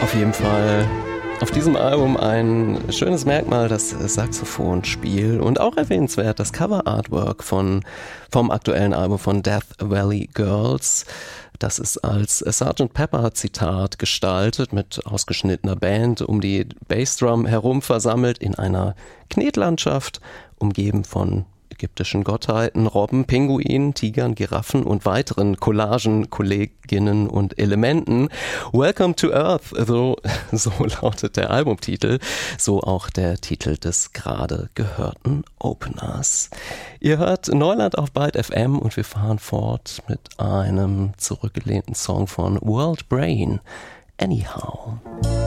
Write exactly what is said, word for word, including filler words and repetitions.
Auf jeden Fall auf diesem Album ein schönes Merkmal, das Saxophonspiel und auch erwähnenswert das Cover-Artwork von, vom aktuellen Album von Death Valley Girls. Das ist als Sergeant Pepper Zitat gestaltet, mit ausgeschnittener Band um die Bassdrum herum versammelt in einer Knetlandschaft, umgeben von ägyptischen Gottheiten, Robben, Pinguinen, Tigern, Giraffen und weiteren Collagen, Kolleginnen und Elementen. Welcome to Earth, so, so lautet der Albumtitel, so auch der Titel des gerade gehörten Openers. Ihr hört Neuland auf Byte F M und wir fahren fort mit einem zurückgelehnten Song von World Brain, Anyhow.